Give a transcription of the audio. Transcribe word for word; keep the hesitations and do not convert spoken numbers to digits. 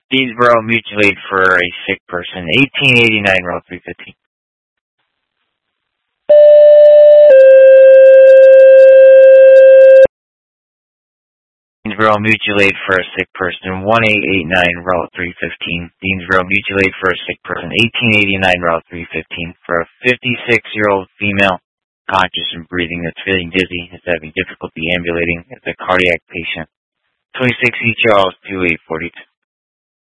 Deansboro mutual aid for a sick person. eighteen eighty-nine Route three fifteen. Deansboro mutual aid for a sick person. one eight eight nine Route three fifteen. Deansboro mutual aid for a sick person. eighteen eighty-nine Route three fifteen for a fifty-six-year-old female, conscious and breathing, that's feeling dizzy, is having difficulty ambulating, is a cardiac patient. twenty-six E Charles two eight four two.